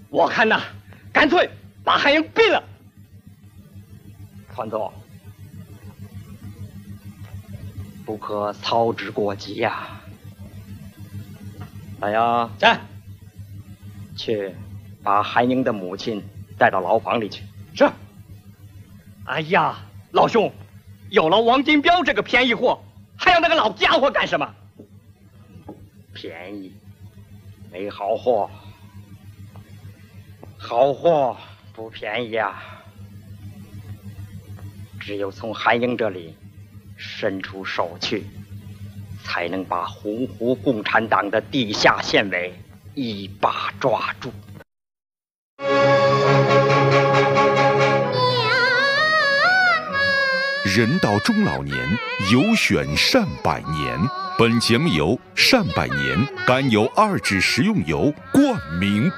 我看呐，干脆把韩英毙了。 团总，不可操之过急呀！来呀， 在， 去把韩英的母亲带到牢房里去。 是。哎呀，老兄，有了王金彪这个便宜货，还要那个老家伙干什么？ 便宜，没好货，好货不便宜啊！只有从韩英这里伸出手去，才能把洪湖共产党的地下县委一把抓住。 人到中老年，有选善百年。本节目由善百年甘油2酯食用油冠名